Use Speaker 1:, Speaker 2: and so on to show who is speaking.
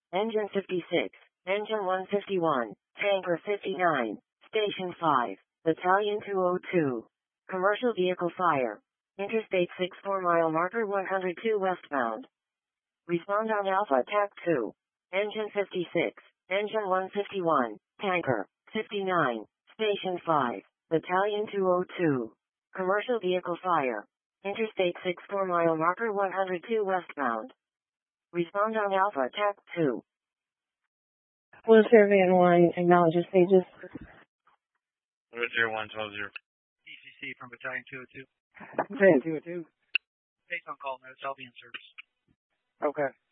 Speaker 1: Engine 56, Engine 151, Tanker 59, Station 5, Battalion 202. Commercial vehicle fire. Interstate 64 mile marker 102 westbound. Respond on Alpha TAC 2. Engine 56, Engine 151, Tanker 59, Station 5, Battalion 202. Commercial vehicle fire. Interstate 64 mile marker 102 westbound. Respond on Alpha TAC 2.
Speaker 2: Blue Van 1 acknowledges stages.
Speaker 3: Blue 112.
Speaker 4: DCC from Battalion 202.
Speaker 2: Battalion 202.
Speaker 4: Based on call notes, I'll be in service.
Speaker 2: Okay.